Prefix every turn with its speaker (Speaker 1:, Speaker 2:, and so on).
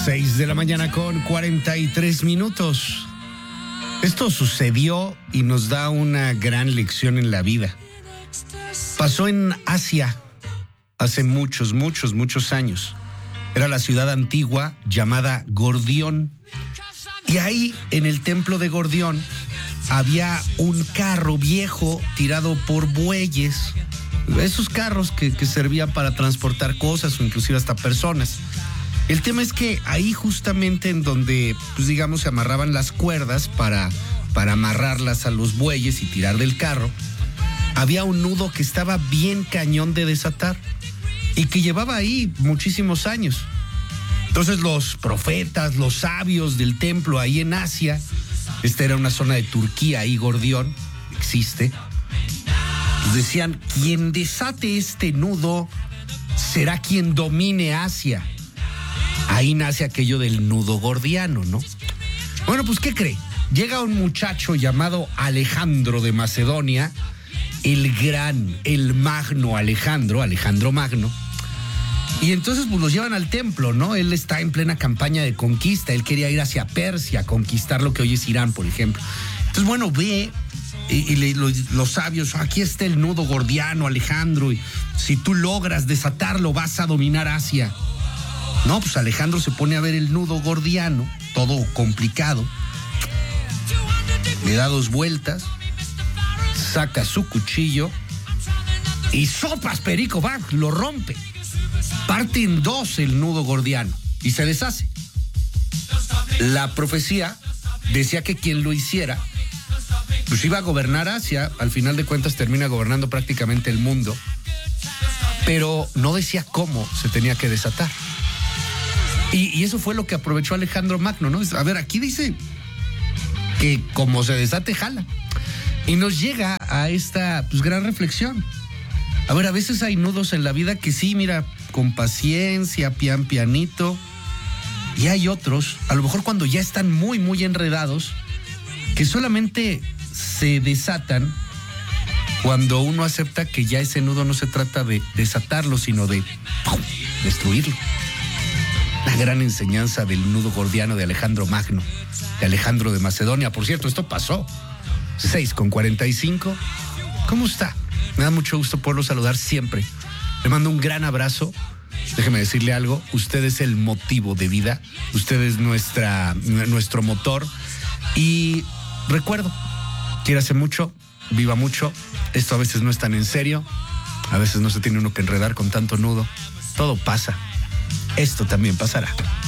Speaker 1: 6 de la mañana con 43 minutos. Esto sucedió y nos da una gran lección en la vida. Pasó en Asia hace muchos años. Era la ciudad antigua llamada Gordión. Y ahí, en el templo de Gordión, había un carro viejo tirado por bueyes. Esos carros que servían para transportar cosas o inclusive hasta personas. El tema es que ahí justamente en donde, pues digamos, se amarraban las cuerdas para amarrarlas a los bueyes y tirar del carro, había un nudo que estaba bien cañón de desatar y que llevaba ahí muchísimos años. Entonces los profetas, los sabios del templo ahí en Asia, esta era una zona de Turquía, ahí Gordión, existe, pues decían, quien desate este nudo será quien domine Asia. Ahí nace aquello del nudo gordiano, ¿no? Bueno, pues, ¿qué cree? Llega un muchacho llamado Alejandro de Macedonia, el magno Alejandro Magno. Y entonces, pues, los llevan al templo, ¿no? Él está en plena campaña de conquista. Él quería ir hacia Persia a conquistar lo que hoy es Irán, por ejemplo. Entonces, bueno, ve los sabios, aquí está el nudo gordiano, Alejandro, y si tú logras desatarlo, vas a dominar Asia. No, pues Alejandro se pone a ver el nudo gordiano, todo complicado. Le da 2 vueltas, saca su cuchillo y sopas, perico, va, lo rompe. Parte en 2 el nudo gordiano y se deshace. La profecía decía que quien lo hiciera, pues iba a gobernar Asia. Al final de cuentas termina gobernando prácticamente el mundo. Pero no decía cómo se tenía que desatar. Y eso fue lo que aprovechó Alejandro Magno, ¿no? A ver, aquí dice que como se desate, jala. Y nos llega a esta, pues, gran reflexión. A ver, a veces hay nudos en la vida que sí, mira, con paciencia, pianito. Y hay otros, a lo mejor cuando ya están muy enredados, que solamente se desatan cuando uno acepta que ya ese nudo no se trata de desatarlo, sino de destruirlo. La gran enseñanza del nudo gordiano de Alejandro Magno, de Alejandro de Macedonia. Por cierto, esto pasó. 6:45. ¿Cómo está? Me da mucho gusto poderlo saludar siempre. Le mando un gran abrazo. Déjeme decirle algo. Usted es el motivo de vida. Usted es nuestro motor. Y recuerdo, quiérase mucho, viva mucho. Esto a veces no es tan en serio. A veces no se tiene uno que enredar con tanto nudo. Todo pasa. Esto también pasará.